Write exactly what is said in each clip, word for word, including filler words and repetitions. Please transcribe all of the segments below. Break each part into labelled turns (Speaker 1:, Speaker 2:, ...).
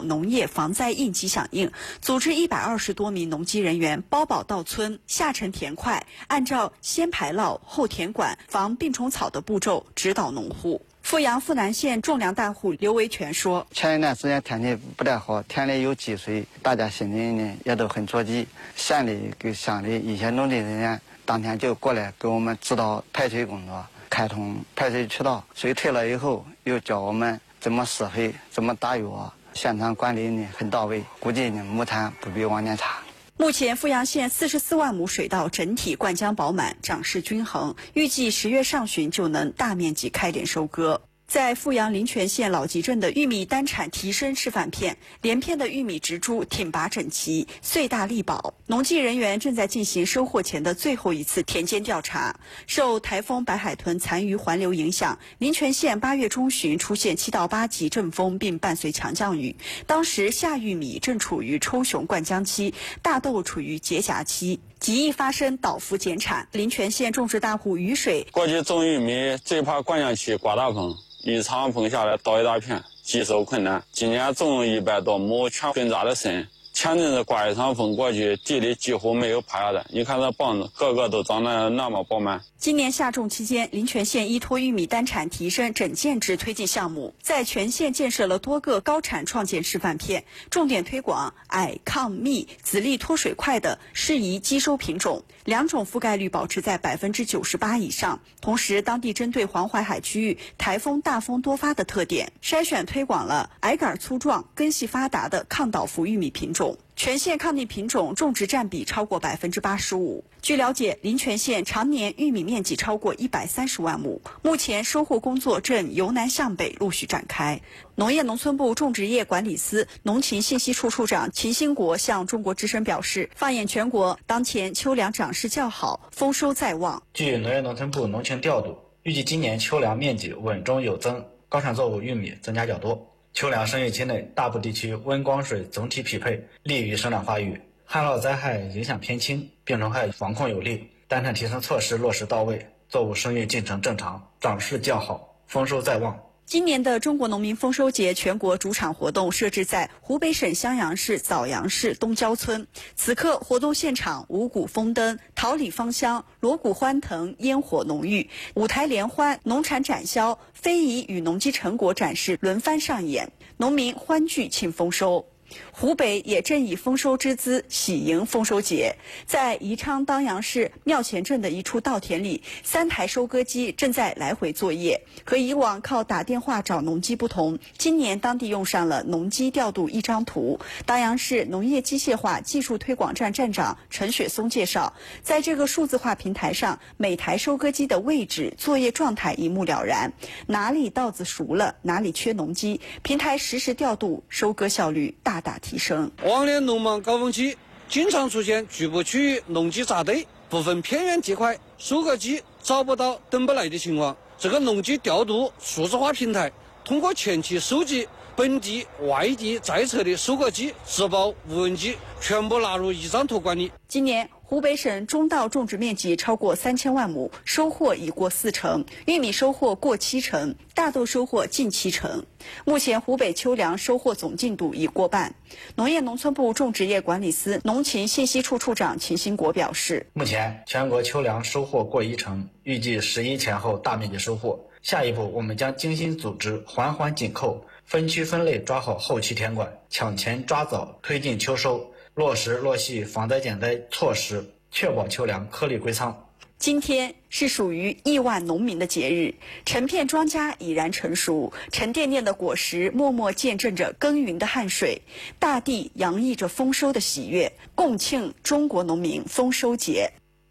Speaker 1: 农业防灾应急响应，组织一百二十多名农机人员包保到村，下沉田块，按照先排涝后填管、防病虫草的步骤指导农户。阜阳阜南县种粮大户刘维全说：“
Speaker 2: 前一段时间天气不太好，田里有积水，大家心里呢也都很着急。县里跟乡里一些农地人员当天就过来给我们指导排水工作，开通排水渠道。水退了以后，又教我们怎么施肥，怎么打药，现场管理呢很到位，估计呢亩产不比往年差。”
Speaker 1: 目前阜阳县四十四万亩水稻整体灌浆饱满，长势均衡，预计十月上旬就能大面积开镰收割。在阜阳临泉县老集镇的玉米单产提升示范片，连片的玉米植株挺拔整齐，穗大粒饱。农技人员正在进行收获前的最后一次田间调查。受台风白海豚残余环流影响，临泉县八月中旬出现七到八级阵风，并伴随强降雨。当时夏玉米正处于抽熊灌浆期，大豆处于结荚期。极易发生倒伏减产。临泉县种植大户雨水
Speaker 3: 过去种玉米最怕灌浆期刮大风，一场风下来倒一大片，极受困难。今年种一百多亩全根扎的深，前阵子刮一场风过去，地里几乎没有趴下的。你看这棒子个个都长得那么饱满。
Speaker 1: 今年夏种期间，临泉县依托玉米单产提升整建制推进项目，在全县建设了多个高产创建示范片，重点推广矮、抗密、籽粒脱水快的适宜基收品种，两种覆盖率保持在百分之九十八以上。同时，当地针对黄淮海区域台风大风多发的特点，筛选推广了矮杆粗壮、根系发达的抗倒伏玉米品种。全县抗逆品种种植占比超过百分之八十五。据了解，临泉县常年玉米面积超过一百三十万亩，目前收获工作正由南向北陆续展开。农业农村部种植业管理司农禽信息处处长秦兴国向中国之声表示，放眼全国，当前秋粮长势较好，丰收在望。
Speaker 4: 据农业农村部农情调度，预计今年秋粮面积稳中有增，高产作物玉米增加较多。秋粮生育期内，大部地区温光水总体匹配，利于生长发育，旱涝灾害影响偏轻，病虫害防控有力，单产提升措施落实到位，作物生育进程正常，长势较好，丰收在望。
Speaker 1: 今年的中国农民丰收节全国主场活动设置在湖北省襄阳市枣阳市东郊村。此刻活动现场五谷丰登，桃李芳香，锣鼓欢腾，烟火浓郁，舞台联欢，农产展销，非遗与农机成果展示轮番上演，农民欢聚庆丰收。湖北也正以丰收之姿喜迎丰收节。在宜昌当阳市庙前镇的一处稻田里，三台收割机正在来回作业。和以往靠打电话找农机不同，今年当地用上了农机调度一张图。当阳市农业机械化技术推广站站长陈雪松介绍，在这个数字化平台上，每台收割机的位置、作业状态一目了然，哪里稻子熟了，哪里缺农机，平台实时调度，收割效率大大大提升。
Speaker 5: 往年农忙高峰期经常出现局部区域农机扎堆，部分偏远地块收割机找不到等不来的情况。这个农机调度数字化平台通过前期收集本地外地在册的收割机、植保无人机全部纳入一张图管理。
Speaker 1: 今年湖北省中稻种植面积超过三千万亩，收获已过四成，玉米收获过七成，大豆收获近七成。目前湖北秋粮收获总进度已过半。农业农村部种植业管理司农禽信息处处长秦兴国表示，
Speaker 4: 目前全国秋粮收获过一成，预计十一前后大面积收获。下一步我们将精心组织，环环紧扣，分区分类抓好后期田管，抢前抓早推进秋收，落实落细防灾减灾措施，确保秋粮颗粒归仓。
Speaker 1: 今天是属于亿万农民的节日，成片庄稼已然成熟，沉甸甸的果实默默见证着耕耘的汗水，大地洋溢着丰收的喜悦，共庆中国农民丰收节。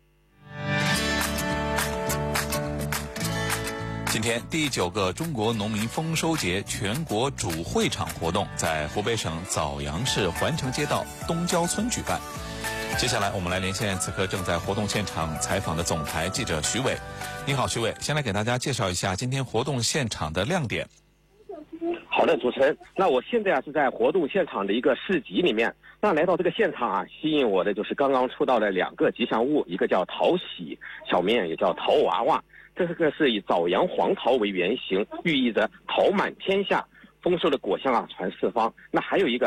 Speaker 6: 今天第九个中国农民丰收节全国主会场活动在湖北省枣阳市环城街道东郊村举办。接下来我们来连线此刻正在活动现场采访的总台记者徐伟。你好，徐伟，先来给大家介绍一下今天活动现场的亮点。
Speaker 7: 好的，主持人，那我现在啊是在活动现场的一个市集里面。那来到这个现场啊，吸引我的就是刚刚出道的两个吉祥物，一个叫桃喜小面，也叫桃娃娃。这个是以枣阳黄桃为原型，寓意着桃满天下，丰收的果香啊传四方。那还有一个